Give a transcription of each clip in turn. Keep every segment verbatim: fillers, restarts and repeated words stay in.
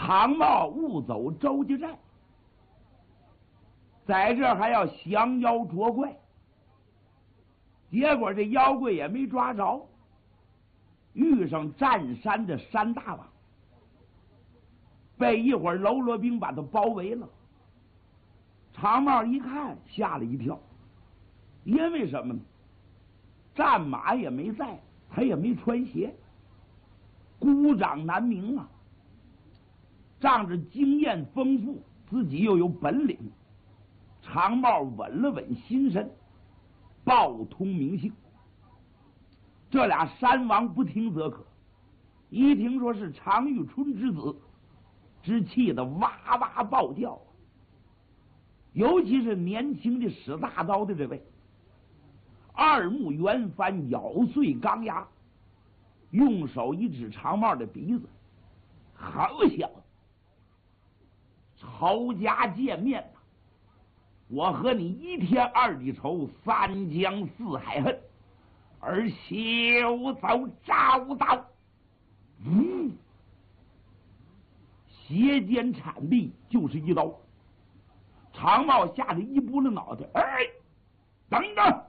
长茂误走周家寨，在这还要降妖捉怪，结果这妖怪也没抓着，遇上占山的山大王，被一会儿喽啰兵把他包围了。长茂一看吓了一跳，因为什么呢？战马也没在，他也没穿鞋，孤掌难鸣啊。仗着经验丰富，自己又有本领，长茂稳了稳心神，报通名姓。这俩山王不听则可，一听说是常遇春之子，只气得哇哇暴叫。尤其是年轻的使大刀的这位，二目圆翻，咬碎钢牙，用手一指长茂的鼻子，好小子，仇家见面呐！我和你一天二地仇，三江四海恨，而休走招刀。嗯，斜肩铲臂就是一刀。长茂吓得一拨了脑袋，哎，等等！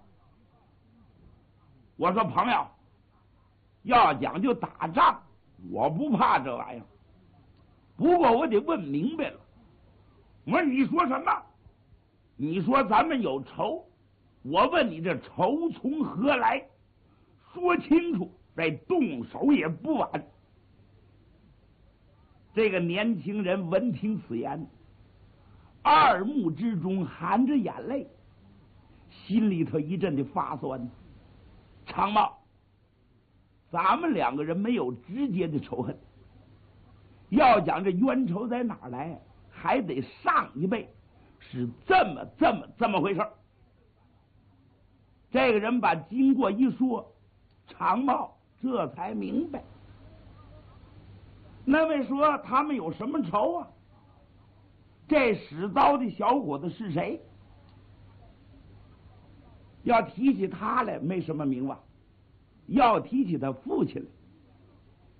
我说朋友，要讲究打仗，我不怕这玩意儿，不过我得问明白了。我说你说什么？你说咱们有仇，我问你这仇从何来？说清楚，再动手也不晚。这个年轻人闻听此言，二目之中含着眼泪，心里头一阵的发酸。长茂，咱们两个人没有直接的仇恨，要讲这冤仇在哪儿来，还得上一辈是这么这么这么回事。这个人把经过一说，长茂这才明白。那位说他们有什么仇啊？这使刀的小伙子是谁？要提起他来没什么名望，要提起他父亲来，